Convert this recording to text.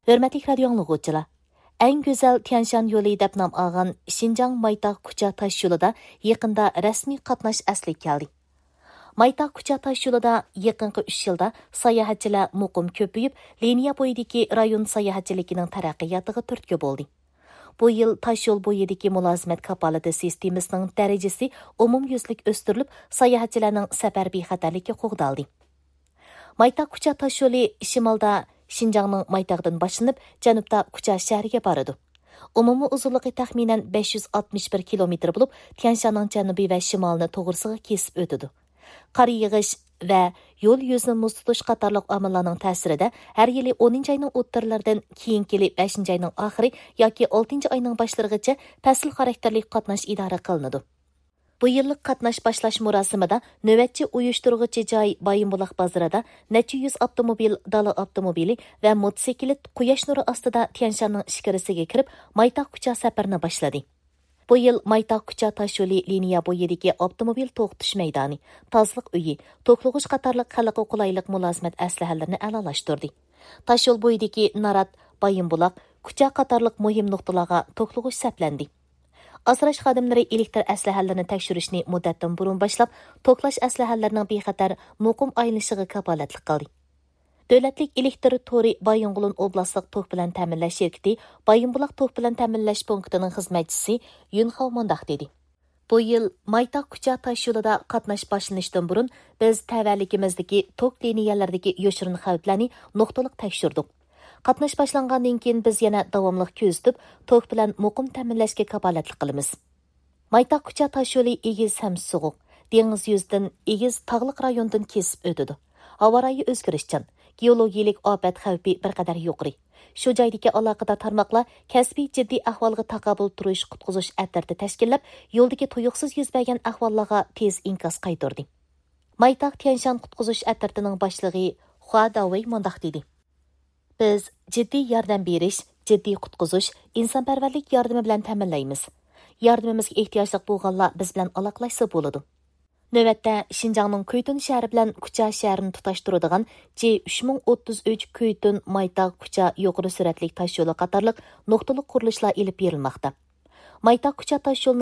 Hörmətli radio anlıqçılar, ən gözəl Tianshan yolu deb nom olgan Şinjan Maytaq Kucha taş yolida yaqında rasmiy qatnash asli keldi. Maytaq Kucha taş yolida yaqinqi 3 yilda sayohatchilar muqim ko'payib, liniya bo'yidagi rayon sayohatchiligining taraqqiyotiga turtki bo'ldi. Bu yil taş yol bo'yidagi mulozimat kapolati sistemasining darajasi umumyuzlik o'stirilib, sayohatchilarning safar bexatarligi qo'g'daldi. Maytaq Kucha taş yolu shimolda Şinjanның Maytaqdan başlanıp, janubda Kucha shahriga boradi. Umumiy uzunluğu taxminan 561 kilometr bo'lib, Tianshanның janubiy va shimolini to'g'risiga kesib o'tadi. Qor yig'ish va yo'l yuzini muz tutish qatorliq omillarning ta'sirida har yili 10 oyning o'ttirlaridan keyin kelib 5 oyning oxiri yoki 6 oyning boshlarigacha fasl xarakterli qatnash idora qilinadi. Bu yillik qatnash boshlash murosimida navbatchi uyushtiruvchi joy Bayınbulaq bozorida necha yuz avtomobil, dala avtomobili va motosiklet quyosh nuri ostida Tianshanning ichkarisiga kirib, Maytaq Kucha safarini boshladi. Bu yil Maytaq Kucha tash yo'li liniya bo'yidagi avtomobil to'xtash maydoni, tozliq uyi, to'qlig'ish qatorliq xalqqa qulaylik mulozimat aslahalarini a'lolashtirdi. Tash yo'l bo'yidagi Narat, Bayınbulaq, Kucha qatorliq muhim nuqtalarga to'qlig'ish saplandi. Asrash xodimlari elektr aslahalarini tekshirishni muddatdan burun boshlab, to'qlash aslahalarining bexatar muqim aylanishiga kafolatlik qildi. Davlatlik elektr to'ri Bayınbulaq oblastlik to'q bilan ta'minlash shirkati Bayınbulaq to'q bilan ta'minlash punktining xizmatchisi Yunxao mundaq dedi. Bu yil Maytaq Kucha tash yo'lida qatnash boshlanishdan burun biz tavalligimizdagi to'q liniyalaridagi yoshirin xavflarni nuqtaliq tekshirdik. Qatnash boshlangandan keyin biz yana davomli kuzatib, to'q bilan muqim ta'minlashga kafolatlik qilamiz. Maytaq Kucha tash yo'li egiz ham sovuq, dengiz yuzidan egiz tog'liq rayondan kesib o'tadi. Havo rayi o'zgarishchan, geologik ofat xavfi bir qadar yuqori. Shu joydagi aloqador tarmoqlar kasbiy jiddiy ahvolga taqobil turish qutqizish atrati tashkillab, yo'ldagi tuyuqsiz yuz bergan ahvollarga tez inkos qaytardi. Maytaq Tianshan qutqizish atratining boshlig'i Hua Dawei mundaq dedi. Biz jiddiy yordam berish, jiddiy qutqizish, insonparvarlik yordami bilan ta'minlaymiz. Yordamimizga ehtiyojli bo'lganlar biz bilan aloqalashsa bo'ladi. Navbatda Şinjanның Kuytun shahri bilan Kucha shahrini tutashtiradigan J3033 Kuytun Maytaq Kucha yuqori suratli tash yo'li qatorliq nuqtali qurilishlar ilib berilmoqda. Maytaq Kucha tash yo'li